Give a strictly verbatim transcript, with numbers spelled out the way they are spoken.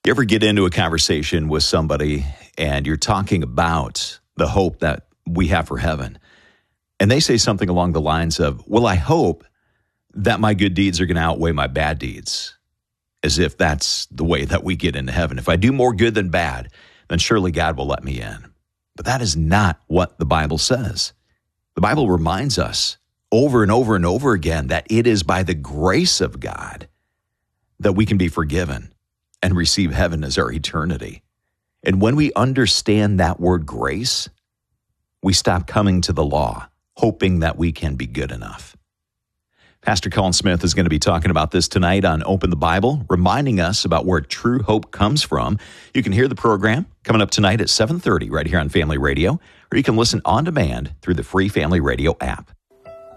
You ever get into a conversation with somebody and you're talking about the hope that we have for heaven, and they say something along the lines of, well, I hope that my good deeds are going to outweigh my bad deeds, as if that's the way that we get into heaven. If I do more good than bad, then surely God will let me in. But that is not what the Bible says. The Bible reminds us over and over and over again that it is by the grace of God that we can be forgiven and receive heaven as our eternity. And when we understand that word grace, we stop coming to the law, hoping that we can be good enough. Pastor Colin Smith is going to be talking about this tonight on Open the Bible, reminding us about where true hope comes from. You can hear the program coming up tonight at seven thirty right here on Family Radio, or you can listen on demand through the free Family Radio app.